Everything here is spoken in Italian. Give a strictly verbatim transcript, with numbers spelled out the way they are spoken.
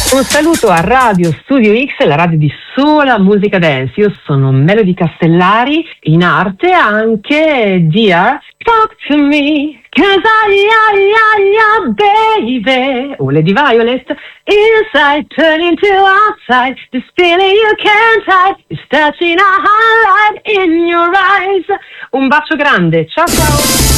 Un saluto a Radio Studio X, la radio di sola musica dance. Io sono Melody Castellari, in arte anche Dear Talk to Me, cause I, I, I, I, baby. O Lady Violet, inside turning to outside, this feeling you can't hide, is touching a highlight in your eyes. Un bacio grande, ciao ciao.